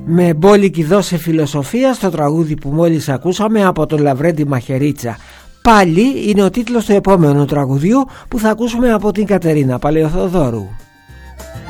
με μπόλικη δόση φιλοσοφία στο τραγούδι που μόλις ακούσαμε από τον Λαβρέντη Μαχαιρίτσα. Πάλι είναι ο τίτλος του επόμενου τραγουδιού που θα ακούσουμε από την Κατερίνα Παλαιοθοδόρου.